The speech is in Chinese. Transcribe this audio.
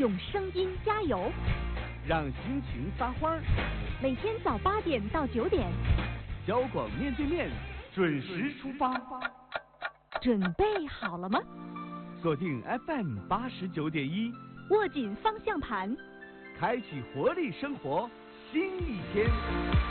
用声音加油， 让心情撒欢儿。 每天早8点到9点， 交广面对面准时出发。 准备好了吗？ 锁定 FM 89.1， 握紧方向盘， 开启活力生活新一天。